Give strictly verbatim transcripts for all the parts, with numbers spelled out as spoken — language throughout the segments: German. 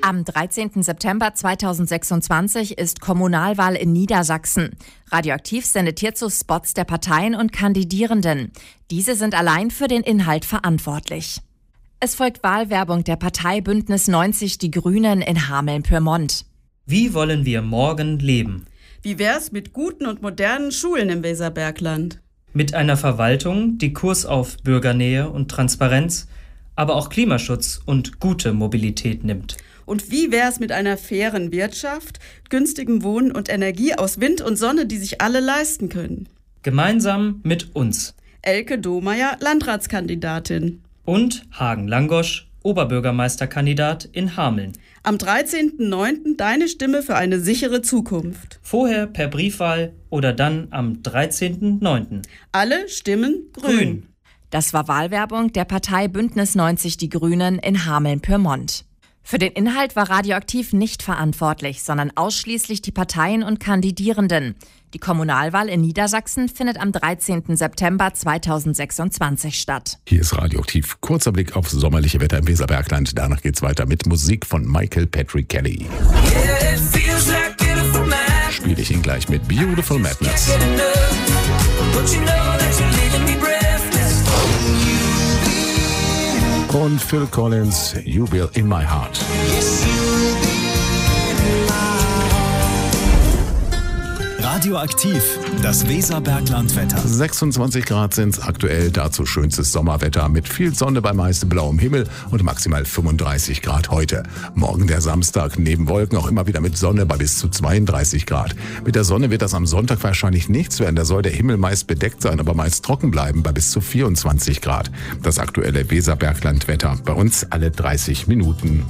Am dreizehnten September zweitausendsechsundzwanzig ist Kommunalwahl in Niedersachsen. Radioaktiv sendet hierzu Spots der Parteien und Kandidierenden. Diese sind allein für den Inhalt verantwortlich. Es folgt Wahlwerbung der Partei Bündnis neunzig Die Grünen in Hameln-Pyrmont. Wie wollen wir morgen leben? Wie wär's mit guten und modernen Schulen im Weserbergland? Mit einer Verwaltung, die Kurs auf Bürgernähe und Transparenz, aber auch Klimaschutz und gute Mobilität nimmt. Und wie wär's mit einer fairen Wirtschaft, günstigem Wohnen und Energie aus Wind und Sonne, die sich alle leisten können? Gemeinsam mit uns. Elke Domeyer, Landratskandidatin. Und Hagen Langosch, Oberbürgermeisterkandidat in Hameln. Am dreizehnten neunten deine Stimme für eine sichere Zukunft. Vorher per Briefwahl oder dann am dreizehnten neunten Alle stimmen grün. Grün. Das war Wahlwerbung der Partei Bündnis neunzig Die Grünen in Hameln-Pyrmont. Für den Inhalt war Radioaktiv nicht verantwortlich, sondern ausschließlich die Parteien und Kandidierenden. Die Kommunalwahl in Niedersachsen findet am dreizehnten September zweitausendsechsundzwanzig statt. Hier ist Radioaktiv. Kurzer Blick aufs sommerliche Wetter im Weserbergland. Danach geht's weiter mit Musik von Michael Patrick Kelly. Spiele ich ihn gleich mit Beautiful Madness. Und Phil Collins, You Will in My Heart. Radioaktiv, das Weserberglandwetter. sechsundzwanzig Grad sind es aktuell, dazu schönstes Sommerwetter mit viel Sonne bei meist blauem Himmel und maximal fünfunddreißig Grad heute. Morgen der Samstag, neben Wolken auch immer wieder mit Sonne bei bis zu zweiunddreißig Grad. Mit der Sonne wird das am Sonntag wahrscheinlich nichts werden, da soll der Himmel meist bedeckt sein, aber meist trocken bleiben bei bis zu vierundzwanzig Grad. Das aktuelle Weserberglandwetter, bei uns alle dreißig Minuten.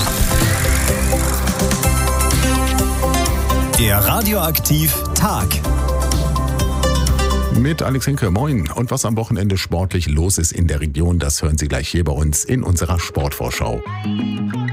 Der Radioaktiv-Tag. Mit Alex Henke, moin. Und was am Wochenende sportlich los ist in der Region, das hören Sie gleich hier bei uns in unserer Sportvorschau.